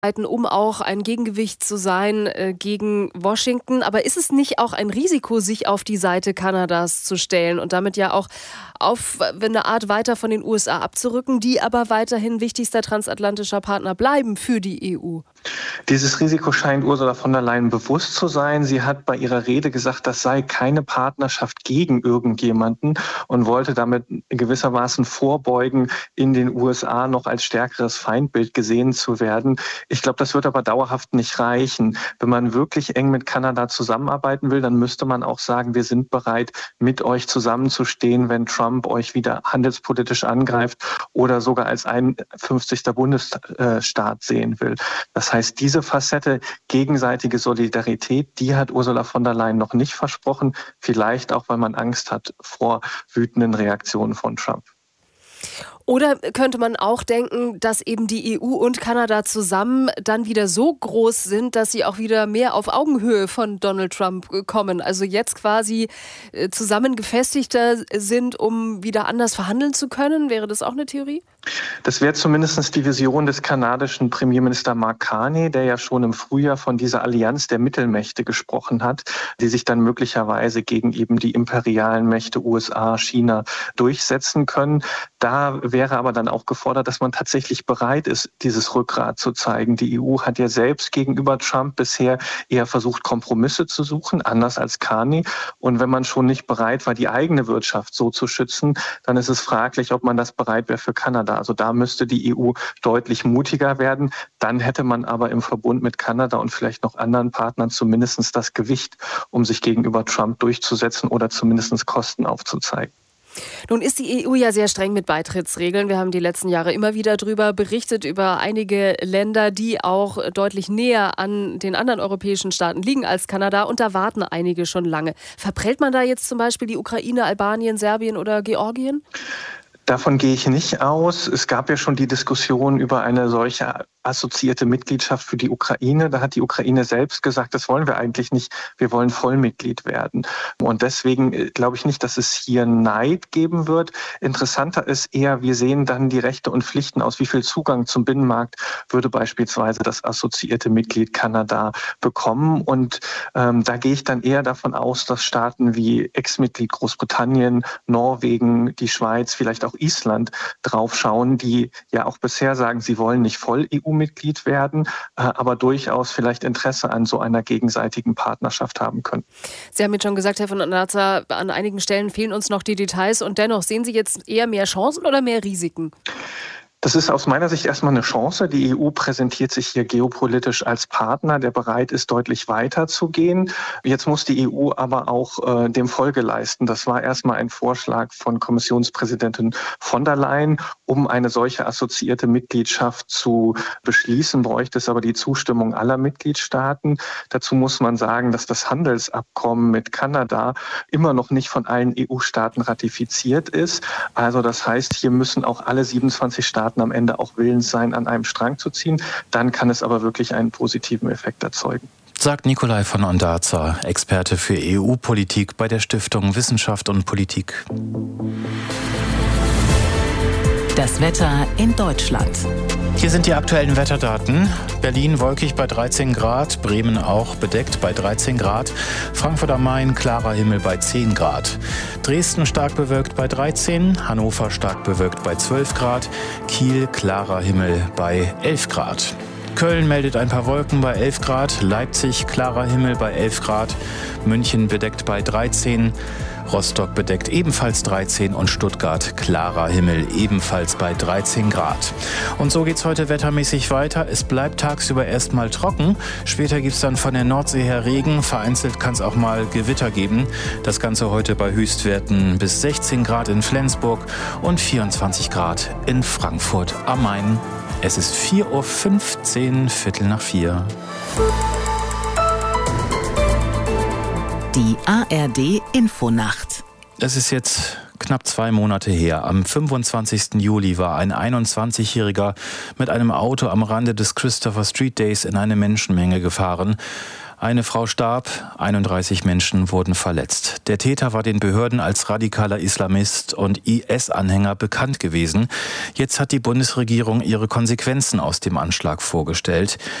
um auch ein Gegengewicht zu sein gegen Washington. Aber ist es nicht auch ein Risiko, sich auf die Seite Kanadas zu stellen und damit ja auch auf eine Art weiter von den USA abzurücken, die aber weiterhin wichtigster transatlantischer Partner bleiben für die EU? Dieses Risiko scheint Ursula von der Leyen bewusst zu sein. Sie hat bei ihrer Rede gesagt, das sei keine Partnerschaft gegen irgendjemanden und wollte damit gewissermaßen vorbeugen, in den USA noch als stärkeres Feindbild gesehen zu werden. Ich glaube, das wird aber dauerhaft nicht reichen. Wenn man wirklich eng mit Kanada zusammenarbeiten will, dann müsste man auch sagen, wir sind bereit, mit euch zusammenzustehen, wenn Trump euch wieder handelspolitisch angreift oder sogar als 51. Bundesstaat sehen will. Das heißt, diese Facette gegenseitige Solidarität, die hat Ursula von der Leyen noch nicht versprochen. Vielleicht auch, weil man Angst hat vor wütenden Reaktionen von Trump. Oder könnte man auch denken, dass eben die EU und Kanada zusammen dann wieder so groß sind, dass sie auch wieder mehr auf Augenhöhe von Donald Trump kommen? Also jetzt quasi zusammen gefestigter sind, um wieder anders verhandeln zu können? Wäre das auch eine Theorie? Das wäre zumindest die Vision des kanadischen Premierminister Mark Carney, der ja schon im Frühjahr von dieser Allianz der Mittelmächte gesprochen hat, die sich dann möglicherweise gegen eben die imperialen Mächte USA, China durchsetzen können. Da wäre aber dann auch gefordert, dass man tatsächlich bereit ist, dieses Rückgrat zu zeigen. Die EU hat ja selbst gegenüber Trump bisher eher versucht, Kompromisse zu suchen, anders als Carney. Und wenn man schon nicht bereit war, die eigene Wirtschaft so zu schützen, dann ist es fraglich, ob man das bereit wäre für Kanada. Also da müsste die EU deutlich mutiger werden. Dann hätte man aber im Verbund mit Kanada und vielleicht noch anderen Partnern zumindest das Gewicht, um sich gegenüber Trump durchzusetzen oder zumindest Kosten aufzuzeigen. Nun ist die EU ja sehr streng mit Beitrittsregeln. Wir haben die letzten Jahre immer wieder darüber berichtet, über einige Länder, die auch deutlich näher an den anderen europäischen Staaten liegen als Kanada. Und da warten einige schon lange. Verprellt man da jetzt zum Beispiel die Ukraine, Albanien, Serbien oder Georgien? Davon gehe ich nicht aus. Es gab ja schon die Diskussion über eine solche assoziierte Mitgliedschaft für die Ukraine. Da hat die Ukraine selbst gesagt, das wollen wir eigentlich nicht. Wir wollen Vollmitglied werden. Und deswegen glaube ich nicht, dass es hier Neid geben wird. Interessanter ist eher, wie sehen dann die Rechte und Pflichten aus? Wie viel Zugang zum Binnenmarkt würde beispielsweise das assoziierte Mitglied Kanada bekommen? Und da gehe ich dann eher davon aus, dass Staaten wie Ex-Mitglied Großbritannien, Norwegen, die Schweiz, vielleicht auch Island draufschauen, die ja auch bisher sagen, sie wollen nicht voll EU-Mitglied werden, aber durchaus vielleicht Interesse an so einer gegenseitigen Partnerschaft haben können. Sie haben jetzt schon gesagt, Herr von Ondarza, an einigen Stellen fehlen uns noch die Details und dennoch sehen Sie jetzt eher mehr Chancen oder mehr Risiken? Das ist aus meiner Sicht erstmal eine Chance. Die EU präsentiert sich hier geopolitisch als Partner, der bereit ist, deutlich weiter zu gehen. Jetzt muss die EU aber auch dem Folge leisten. Das war erstmal ein Vorschlag von Kommissionspräsidentin von der Leyen. Um eine solche assoziierte Mitgliedschaft zu beschließen, bräuchte es aber die Zustimmung aller Mitgliedstaaten. Dazu muss man sagen, dass das Handelsabkommen mit Kanada immer noch nicht von allen EU-Staaten ratifiziert ist. Also das heißt, hier müssen auch alle 27 Staaten am Ende auch willens sein, an einem Strang zu ziehen. Dann kann es aber wirklich einen positiven Effekt erzeugen. Sagt Nikolai von Ondarza, Experte für EU-Politik bei der Stiftung Wissenschaft und Politik. Das Wetter in Deutschland. Hier sind die aktuellen Wetterdaten. Berlin wolkig bei 13 Grad, Bremen auch bedeckt bei 13 Grad, Frankfurt am Main klarer Himmel bei 10 Grad, Dresden stark bewölkt bei 13, Hannover stark bewölkt bei 12 Grad, Kiel klarer Himmel bei 11 Grad. Köln meldet ein paar Wolken bei 11 Grad, Leipzig klarer Himmel bei 11 Grad, München bedeckt bei 13, Rostock bedeckt ebenfalls 13 und Stuttgart klarer Himmel ebenfalls bei 13 Grad. Und so geht's heute wettermäßig weiter. Es bleibt tagsüber erstmal trocken. Später gibt's dann von der Nordsee her Regen. Vereinzelt kann es auch mal Gewitter geben. Das Ganze heute bei Höchstwerten bis 16 Grad in Flensburg und 24 Grad in Frankfurt am Main. Es ist 4:15 Uhr, Viertel nach 4. Die ARD-Infonacht. Es ist jetzt knapp 2 Monate her. Am 25. Juli war ein 21-Jähriger mit einem Auto am Rande des Christopher Street Days in eine Menschenmenge gefahren. Eine Frau starb, 31 Menschen wurden verletzt. Der Täter war den Behörden als radikaler Islamist und IS-Anhänger bekannt gewesen. Jetzt hat die Bundesregierung ihre Konsequenzen aus dem Anschlag vorgestellt.